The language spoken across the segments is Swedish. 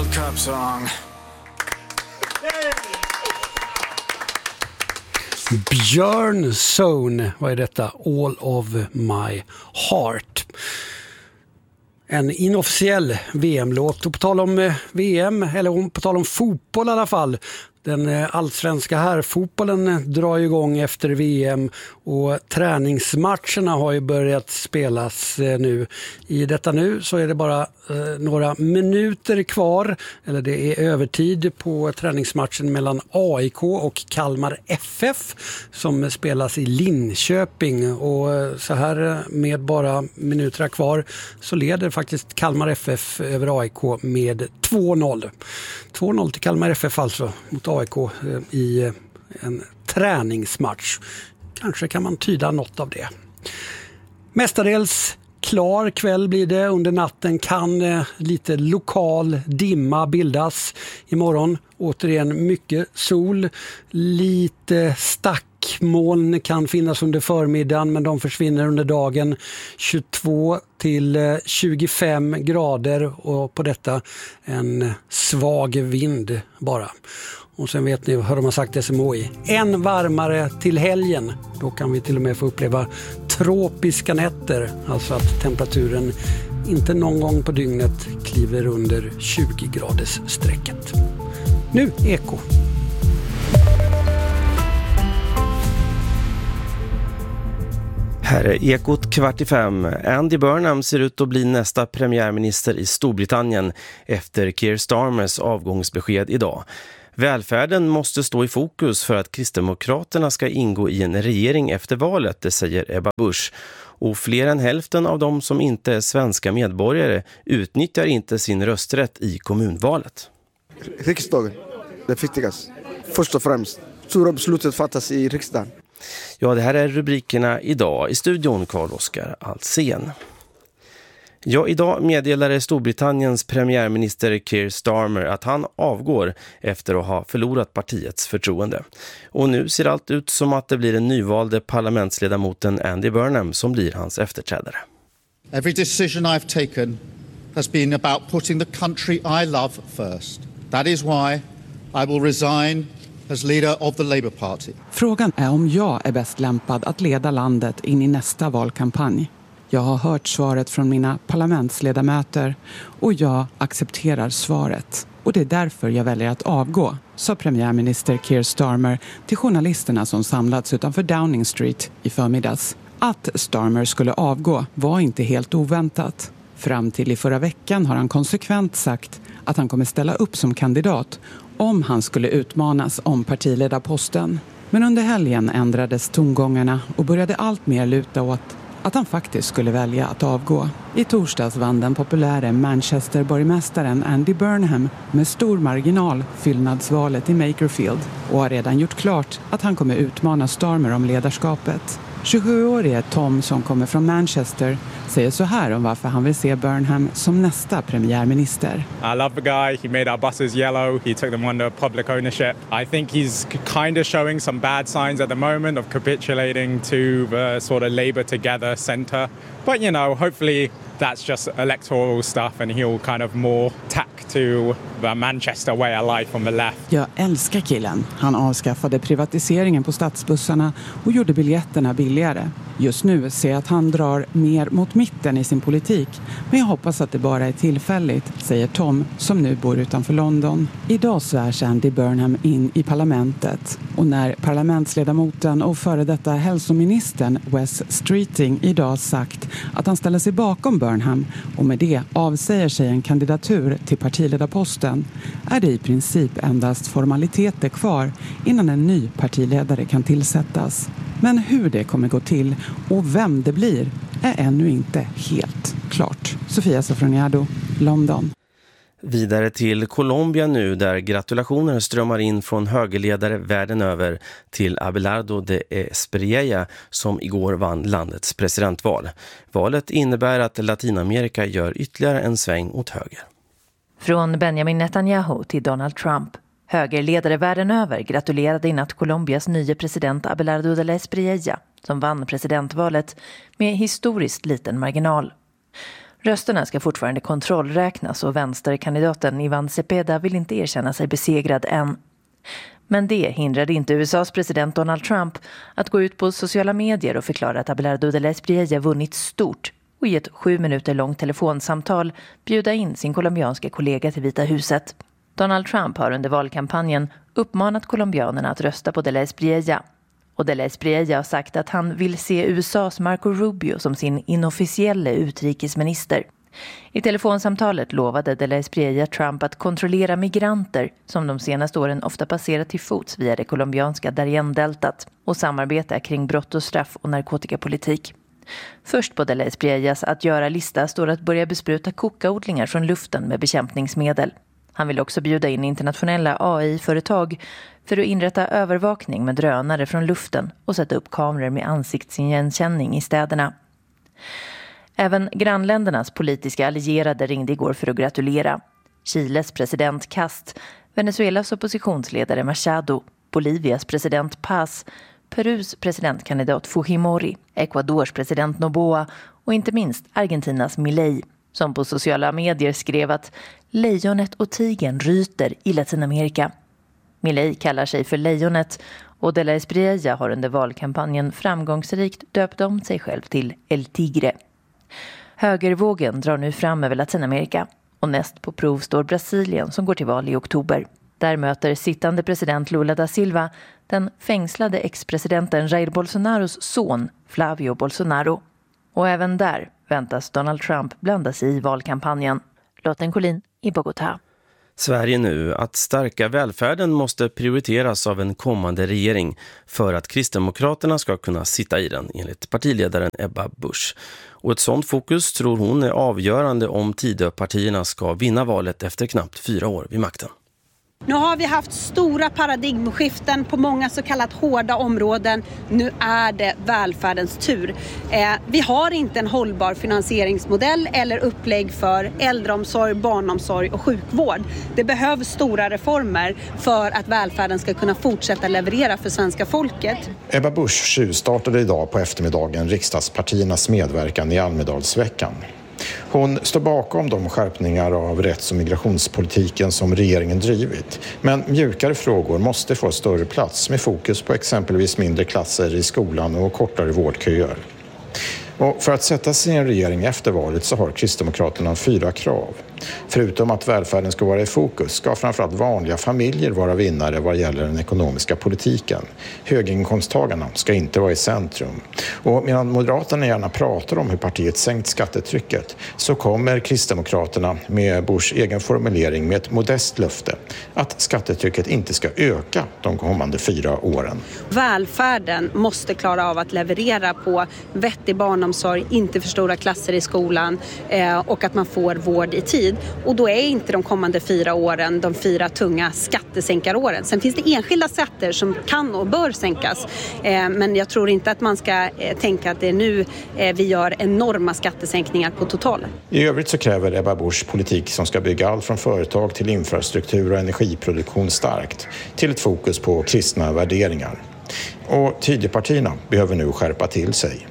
World Cup song. Björn Zone, vad är detta? All of my heart. En inofficiell VM-låt. Och på tal om VM, eller på tal om fotboll i alla fall. Den allsvenska herrfotbollen drar igång efter VM och träningsmatcherna har ju börjat spelas nu. I detta nu så är det bara några minuter kvar, eller det är övertid på träningsmatchen mellan AIK och Kalmar FF som spelas i Linköping. Och så här med bara minuter kvar så leder faktiskt Kalmar FF över AIK med 2-0. 2-0 till Kalmar FF alltså mot AIK i en träningsmatch. Kanske kan man tyda något av det. Mestadels klar kväll blir det. Under natten kan lite lokal dimma bildas. Imorgon återigen mycket sol. Lite stackmoln kan finnas under förmiddagen, men de försvinner under dagen. 22 till 25 grader och på detta en svag vind bara. Och sen vet ni hur de har sagt SMHI. Än varmare till helgen. Då kan vi till och med få uppleva tropiska nätter. Alltså att temperaturen inte någon gång på dygnet kliver under 20 graders strecket. Nu Eko. Här är Ekot 4:45. Andy Burnham ser ut att bli nästa premiärminister i Storbritannien efter Keir Starmers avgångsbesked idag. Välfärden måste stå i fokus för att Kristdemokraterna ska ingå i en regering efter valet, det säger Ebba Busch. Och fler än hälften av de som inte är svenska medborgare utnyttjar inte sin rösträtt i kommunvalet. Riksdagen, det viktigaste. Först och främst, stora beslutet fattas i riksdagen. Ja, det här är rubrikerna idag. I studion Carl-Oskar Alsen. Ja, idag meddelade Storbritanniens premiärminister Keir Starmer att han avgår efter att ha förlorat partiets förtroende. Och nu ser allt ut som att det blir den nyvalde parlamentsledamoten Andy Burnham som blir hans efterträdare. Every decision I've taken has been about putting the country I love first. That is why I will resign as leader of the Labour Party. Frågan är om jag är bäst lämpad att leda landet in i nästa valkampanj. Jag har hört svaret från mina parlamentsledamöter och jag accepterar svaret. Och det är därför jag väljer att avgå, sa premiärminister Keir Starmer till journalisterna som samlats utanför Downing Street i förmiddags. Att Starmer skulle avgå var inte helt oväntat. Fram till i förra veckan har han konsekvent sagt att han kommer ställa upp som kandidat om han skulle utmanas om partiledarposten. Men under helgen ändrades tongångarna och började allt mer luta åt att han faktiskt skulle välja att avgå. I torsdags vann den populära Manchester-borgmästaren Andy Burnham med stor marginal fyllnadsvalet i Makerfield och har redan gjort klart att han kommer utmana Starmer om ledarskapet. 27-årige Tom som kommer från Manchester säger så här om varför han vill se Burnham som nästa premiärminister. I love the guy. He made our buses yellow. He took them under public ownership. I think he's kind of showing some bad signs at the moment of capitulating to the sort of Labour Together centre. But, you know, hopefully that's just electoral stuff and he'll kind of more tack to the Manchester way of life on the left. Jag älskar killen. Han avskaffade privatiseringen på stadsbussarna och gjorde biljetterna billigare. Just nu ser jag att han drar mer mot mitten i sin politik. Men jag hoppas att det bara är tillfälligt, säger Tom som nu bor utanför London. Idag svärs Andy Burnham in i parlamentet. Och när parlamentsledamoten och före detta hälsoministern Wes Streeting idag sagt att han ställer sig bakom Burnham och med det avsäger sig en kandidatur till partiledarposten är det i princip endast formaliteter kvar innan en ny partiledare kan tillsättas. Men hur det kommer gå till och vem det blir är ännu inte helt klart. Sofia Sofroniado, London. Vidare till Colombia nu där gratulationer strömmar in från högerledare världen över till Abelardo de Espriella som igår vann landets presidentval. Valet innebär att Latinamerika gör ytterligare en sväng åt höger. Från Benjamin Netanyahu till Donald Trump. Högerledare världen över gratulerade i natt Colombias nya president Abelardo de Espriella som vann presidentvalet med historiskt liten marginal. Rösterna ska fortfarande kontrollräknas och vänsterkandidaten Ivan Cepeda vill inte erkänna sig besegrad än. Men det hindrade inte USAs president Donald Trump att gå ut på sociala medier och förklara att Abelardo de la Espriella vunnit stort och i ett 7 minuter långt telefonsamtal bjuda in sin colombianska kollega till Vita huset. Donald Trump har under valkampanjen uppmanat colombianerna att rösta på de la Espriella. Och de la Espriella har sagt att han vill se USAs Marco Rubio som sin inofficiella utrikesminister. I telefonsamtalet lovade de la Espriella Trump att kontrollera migranter som de senaste åren ofta passerat till fots via det colombianska Darién-deltat och samarbeta kring brott och straff och narkotikapolitik. Först på de la Espriellas att göra lista står att börja bespruta kokaodlingar från luften med bekämpningsmedel. Han vill också bjuda in internationella AI-företag för att inrätta övervakning med drönare från luften och sätta upp kameror med ansiktsigenkänning i städerna. Även grannländernas politiska allierade ringde igår för att gratulera. Chiles president Kast, Venezuelas oppositionsledare Machado, Bolivias president Paz, Perus presidentkandidat Fujimori, Ecuadors president Noboa och inte minst Argentinas Milei, som på sociala medier skrev att lejonet och tigern ryter i Latinamerika. Milei kallar sig för lejonet och de la Espriella har under valkampanjen framgångsrikt döpt om sig själv till El Tigre. Högervågen drar nu fram över Latinamerika och näst på prov står Brasilien som går till val i oktober. Där möter sittande president Lula da Silva den fängslade ex-presidenten Jair Bolsonaros son Flavio Bolsonaro. Och även där väntas Donald Trump blanda sig i valkampanjen. Lotten Collin i Bogotá. Sverige nu. Att stärka välfärden måste prioriteras av en kommande regering för att Kristdemokraterna ska kunna sitta i den, enligt partiledaren Ebba Busch. Och ett sådant fokus tror hon är avgörande om Tidöpartierna ska vinna valet efter knappt 4 år vid makten. Nu har vi haft stora paradigmskiften på många så kallat hårda områden. Nu är det välfärdens tur. Vi har inte en hållbar finansieringsmodell eller upplägg för äldreomsorg, barnomsorg och sjukvård. Det behövs stora reformer för att välfärden ska kunna fortsätta leverera för svenska folket. Ebba Busch tjuvstartade idag på eftermiddagen riksdagspartiernas medverkan i Almedalsveckan. Hon står bakom de skärpningar av rätts- och migrationspolitiken som regeringen drivit. Men mjukare frågor måste få större plats med fokus på exempelvis mindre klasser i skolan och kortare vårdköer. Och för att sätta sig i en regering efter valet så har Kristdemokraterna 4 krav. Förutom att välfärden ska vara i fokus ska framförallt vanliga familjer vara vinnare vad gäller den ekonomiska politiken. Höginkomsttagarna ska inte vara i centrum. Och medan Moderaterna gärna pratar om hur partiet sänkt skattetrycket så kommer Kristdemokraterna med Buschs egen formulering med ett modest löfte att skattetrycket inte ska öka de kommande 4 åren. Välfärden måste klara av att leverera på vettig barnomsorg, inte för stora klasser i skolan och att man får vård i tid. Och då är inte de kommande 4 åren de 4 tunga skattesänkaråren. Sen finns det enskilda skatter som kan och bör sänkas. Men jag tror inte att man ska tänka att det är nu vi gör enorma skattesänkningar på totalen. I övrigt så kräver Ebba Buschs politik som ska bygga allt från företag till infrastruktur och energiproduktion starkt till ett fokus på kristna värderingar. Och Tidöpartierna behöver nu skärpa till sig.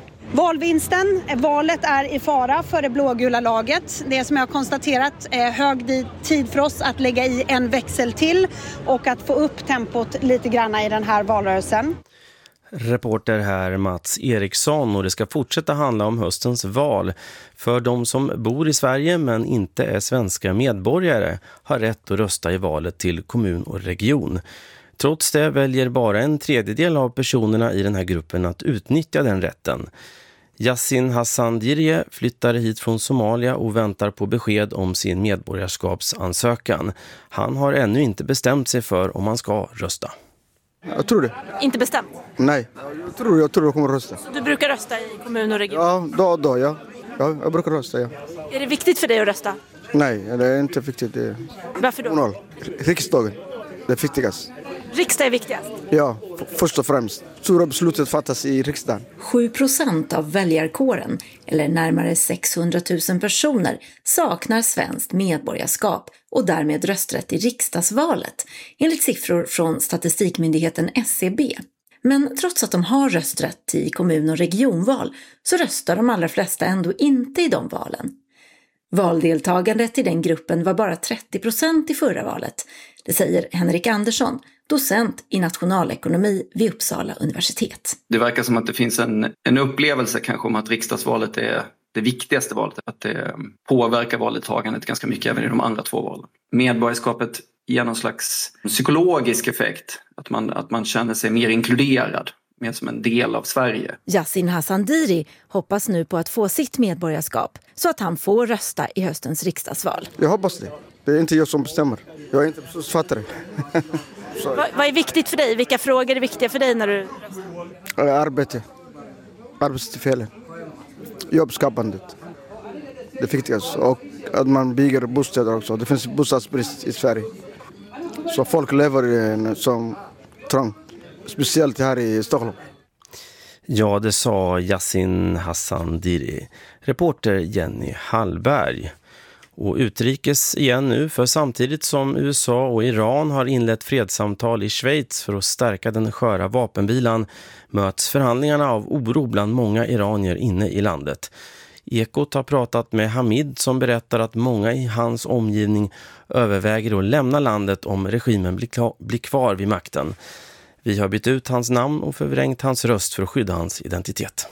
Valet är i fara för det blågula laget. Det är som jag har konstaterat hög tid för oss att lägga i en växel till och att få upp tempot lite grann i den här valrörelsen. Reporter här Mats Eriksson, och det ska fortsätta handla om höstens val. För de som bor i Sverige men inte är svenska medborgare har rätt att rösta i valet till kommun och region. Trots det väljer bara 1/3 av personerna i den här gruppen att utnyttja den rätten. Yassin Hassan Dirje flyttade hit från Somalia och väntar på besked om sin medborgarskapsansökan. Han har ännu inte bestämt sig för om han ska rösta. Jag tror det. Inte bestämt? Nej, jag tror jag kommer rösta. Du brukar rösta i kommun och region? Ja, ja. Jag brukar rösta, ja. Är det viktigt för dig att rösta? Nej, det är inte viktigt. Varför då? Riksdagen, det är viktigast. Riksdag är viktigast? Ja, först och främst. Stora beslutet fattas i riksdagen. 7% av väljarkåren, eller närmare 600 000 personer, saknar svenskt medborgarskap och därmed rösträtt i riksdagsvalet, enligt siffror från statistikmyndigheten SCB. Men trots att de har rösträtt i kommun- och regionval så röstar de allra flesta ändå inte i de valen. Valdeltagandet i den gruppen var bara 30% i förra valet. Det säger Henrik Andersson, docent i nationalekonomi vid Uppsala universitet. Det verkar som att det finns en upplevelse kanske om att riksdagsvalet är det viktigaste valet. Att det påverkar valdeltagandet ganska mycket även i de andra 2 valen. Medborgarskapet ger någon slags psykologisk effekt. Att man känner sig mer inkluderad. Mer som en del av Sverige. Yasin Hassandiri hoppas nu på att få sitt medborgarskap så att han får rösta i höstens riksdagsval. Jag hoppas det. Det är inte jag som bestämmer. Jag är inte beslutsfattare. Vad är viktigt för dig? Vilka frågor är viktiga för dig när du röstar? Arbete. Arbetstillfällen. Jobbskapandet. Det viktigaste. Och att man bygger bostäder också. Det finns bostadsbrist i Sverige. Så folk lever som trångt. Speciellt här i Stockholm. Ja, det sa Yasin Hassandiri. Reporter Jenny Hallberg. Och utrikes igen nu, för samtidigt som USA och Iran har inlett fredssamtal i Schweiz för att stärka den sköra vapenvilan möts förhandlingarna av oro bland många iranier inne i landet. Ekot har pratat med Hamid som berättar att många i hans omgivning överväger att lämna landet om regimen blir kvar vid makten. Vi har bytt ut hans namn och förvrängt hans röst för att skydda hans identitet.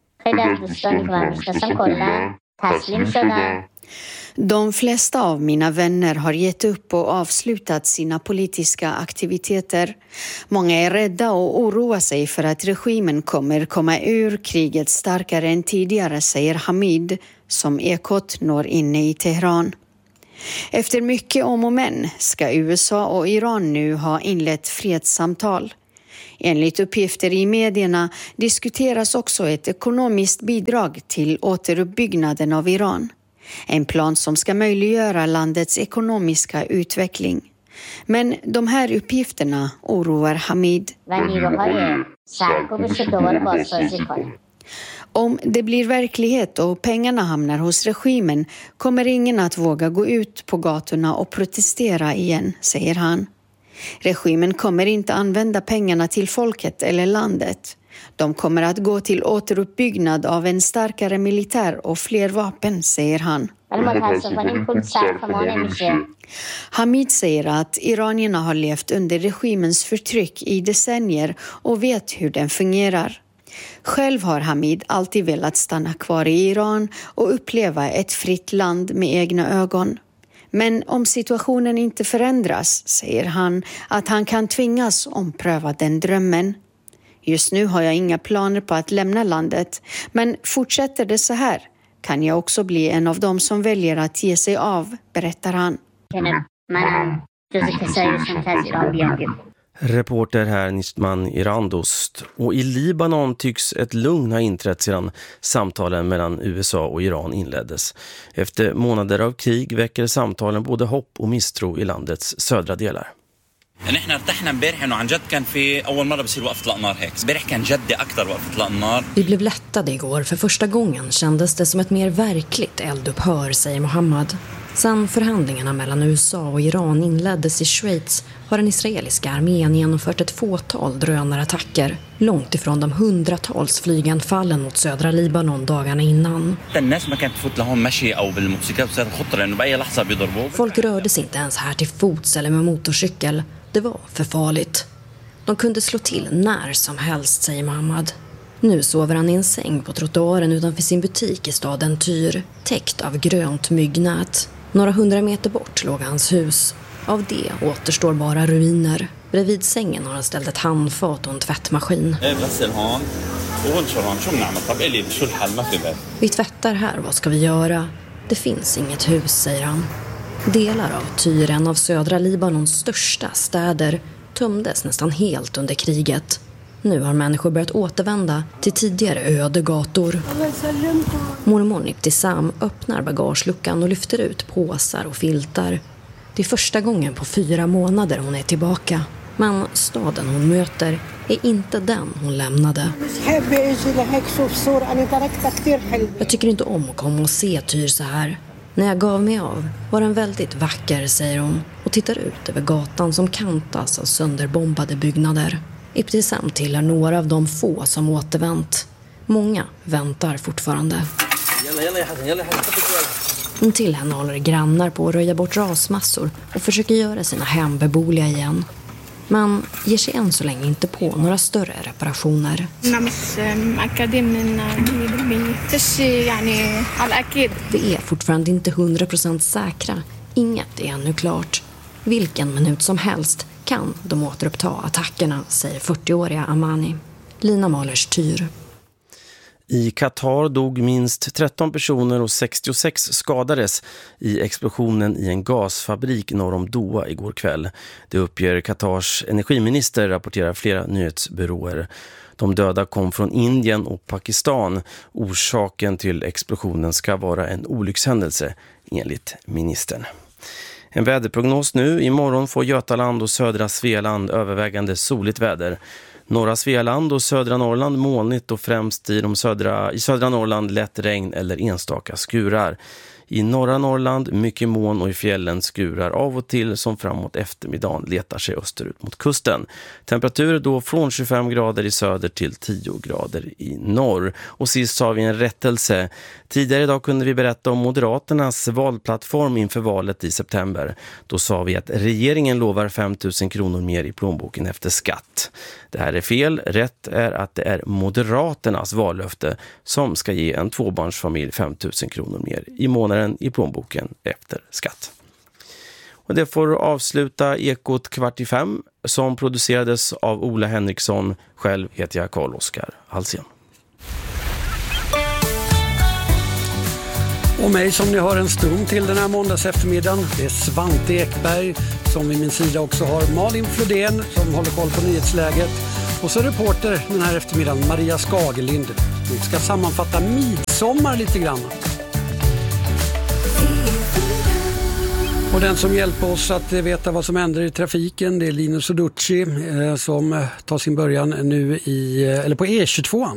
De flesta av mina vänner har gett upp och avslutat sina politiska aktiviteter. Många är rädda och oroar sig för att regimen kommer komma ur kriget starkare än tidigare, säger Hamid, som Ekot når inne i Teheran. Efter mycket om och men ska USA och Iran nu ha inlett fredssamtal. Enligt uppgifter i medierna diskuteras också ett ekonomiskt bidrag till återuppbyggnaden av Iran. En plan som ska möjliggöra landets ekonomiska utveckling. Men de här uppgifterna oroar Hamid. Om det blir verklighet och pengarna hamnar hos regimen kommer ingen att våga gå ut på gatorna och protestera igen, säger han. Regimen kommer inte använda pengarna till folket eller landet. De kommer att gå till återuppbyggnad av en starkare militär och fler vapen, säger han. Hamid säger att iranierna har levt under regimens förtryck i decennier och vet hur den fungerar. Själv har Hamid alltid velat stanna kvar i Iran och uppleva ett fritt land med egna ögon. Men om situationen inte förändras, säger han, att han kan tvingas ompröva den drömmen. Just nu har jag inga planer på att lämna landet, men fortsätter det så här kan jag också bli en av dem som väljer att ge sig av, berättar han. Reporter här Nistman Irandost. Och i Libanon tycks ett lugn ha inträtt sedan samtalen mellan USA och Iran inleddes. Efter månader av krig väcker samtalen både hopp och misstro i landets södra delar. Vi blev lättade igår. För första gången kändes det som ett mer verkligt eldupphör, säger Mohammed. Sen förhandlingarna mellan USA och Iran inleddes i Schweiz har den israeliska armén genomfört ett fåtal drönarattacker, långt ifrån de hundratals flyganfallen mot södra Libanon dagarna innan. Folk rörde sig inte ens här till fots eller med motorcykel. Det var för farligt. De kunde slå till när som helst, säger Mohammed. Nu sover han i en säng på trottoaren utanför sin butik i staden Tyr, täckt av grönt myggnät. Några 100 meter bort låg hans hus. Av det återstår bara ruiner. Bredvid sängen har han ställt ett handfat och en tvättmaskin. Vi tvättar här, vad ska vi göra? Det finns inget hus, säger han. Delar av Tyr, en av södra Libanons största städer, tömdes nästan helt under kriget. Nu har människor börjat återvända till tidigare öde gator. Mormor Ibtisam öppnar bagageluckan och lyfter ut påsar och filtar. Det är första gången på 4 månader hon är tillbaka. Men staden hon möter är inte den hon lämnade. Jag tycker inte om att komma och se Tyr så här. När jag gav mig av var den väldigt vacker, säger hon, och tittar ut över gatan som kantas av sönderbombade byggnader. Ibtisam tillhör några av de få som återvänt. Många väntar fortfarande. Intill henne håller grannar på att röja bort rasmassor och försöker göra sina hem beboeliga igen. Men ger sig än så länge inte på några större reparationer. Det är fortfarande inte 100% säkra. Inget är ännu klart. Vilken minut som helst kan de återuppta attackerna, säger 40-åriga Amani. Lina Mahlers Tyr. I Qatar dog minst 13 personer och 66 skadades i explosionen i en gasfabrik norr om Doha igår kväll. Det uppger Qatars energiminister, rapporterar flera nyhetsbyråer. De döda kom från Indien och Pakistan. Orsaken till explosionen ska vara en olyckshändelse, enligt ministern. En väderprognos nu. Imorgon får Götaland och södra Svealand övervägande soligt väder. Norra Svealand och södra Norrland molnigt och främst i södra Norrland lätt regn eller enstaka skurar. I norra Norrland mycket moln och i fjällen skurar av och till som framåt eftermiddagen letar sig österut mot kusten. Temperatur då från 25 grader i söder till 10 grader i norr. Och sist har vi en rättelse. Tidigare idag kunde vi berätta om Moderaternas valplattform inför valet i september. Då sa vi att regeringen lovar 5 000 kronor mer i plånboken efter skatt. Det här är fel. Rätt är att det är Moderaternas vallöfte som ska ge en tvåbarnsfamilj 5 000 kronor mer i månaden i plånboken efter skatt. Och det får avsluta Ekot 4:45 som producerades av Ola Henriksson. Själv heter jag Carl-Oskar Halsén. Och mig som ni hör en stund till den här måndags eftermiddagen, det är Svante Ekberg som vid min sida också har Malin Flodén som håller koll på nyhetsläget. Och så reporter den här eftermiddagen Maria Skagelind. Vi ska sammanfatta midsommar lite grann. Och den som hjälper oss att veta vad som händer i trafiken, det är Linus Oducci som tar sin början nu på E22an.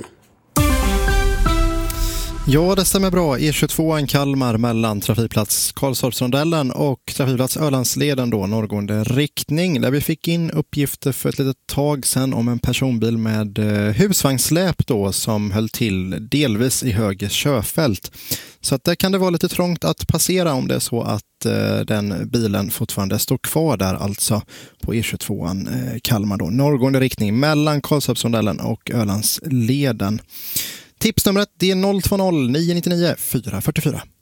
Ja, det stämmer bra. E22 Kalmar mellan trafikplats Karlstorpsrondellen och trafikplats Ölandsleden då, norrgående riktning. Där vi fick in uppgifter för ett litet tag sedan om en personbil med husvagnssläp då som höll till delvis i höger körfält. Så att där kan det vara lite trångt att passera om det är så att den bilen fortfarande står kvar där, alltså på E22 Kalmar då, norrgående riktning mellan Karlstorpsrondellen och Ölandsleden. Tipsnumret det är 020 999 444.